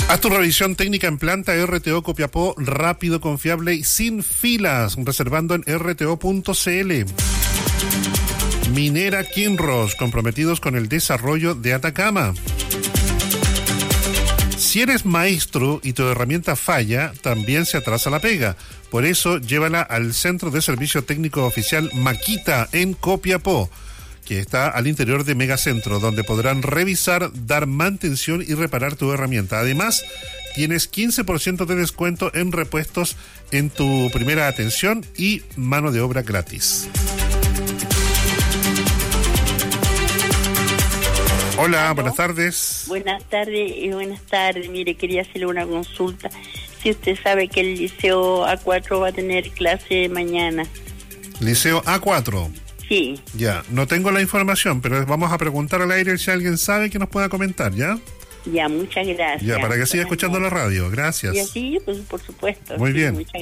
Haz tu revisión técnica en planta RTO Copiapó, rápido, confiable y sin filas, reservando en rto.cl. Minera Kinross, comprometidos con el desarrollo de Atacama. Si eres maestro y tu herramienta falla, también se atrasa la pega. Por eso, llévala al Centro de Servicio Técnico Oficial Maquita en Copiapó, que está al interior de Megacentro, donde podrán revisar, dar mantención y reparar tu herramienta. Además, tienes 15% de descuento en repuestos en tu primera atención y mano de obra gratis. Hola, buenas tardes. Buenas tardes. Mire, quería hacerle una consulta. Si usted sabe que el Liceo A4 va a tener clase mañana. Liceo A4. Sí. Ya, no tengo la información, pero vamos a preguntar al aire si alguien sabe que nos pueda comentar, ¿ya? Ya, muchas gracias. Ya, para que siga escuchando la radio. Gracias. Y así, pues, por supuesto. Muy bien. Muchas